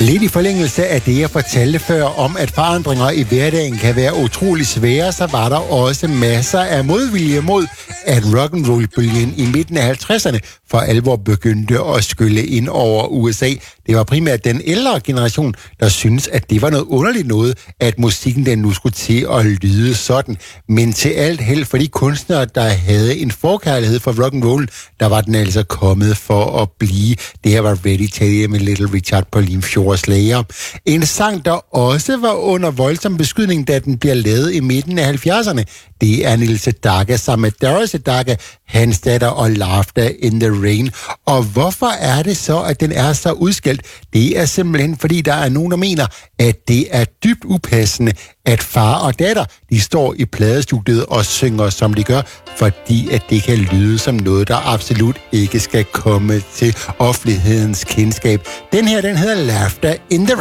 Lidt i forlængelse af det, jeg fortalte før om, at forandringer i hverdagen kan være utrolig svære, så var der også masser af modvilje mod, at rock'n'roll-bølgen i midten af 50'erne for alvor begyndte at skylle ind over USA. Det var primært den ældre generation, der syntes, at det var noget underligt noget, at musikken den nu skulle til at lyde sådan. Men til alt held for de kunstnere, der havde en forkærlighed for rock'n'roll, der var den altså kommet for at blive. Det her var Ready Teddy med Little Richard på Limfjords Slayer. En sang, der også var under voldsom beskydning, da den bliver lavet i midten af 70'erne. Det er Neil Sedaka sammen med Daryl Sedaka, hans datter og Laughter in the Rain. Og hvorfor er det så, at den er så udskældt? Det er simpelthen, fordi der er nogen, der mener, at det er dybt upassende, at far og datter, de står i pladestudiet og synger, som de gør, fordi at det kan lyde som noget, der absolut ikke skal komme til offentlighedens kendskab. Den her, den hedder Laughter in the Rain.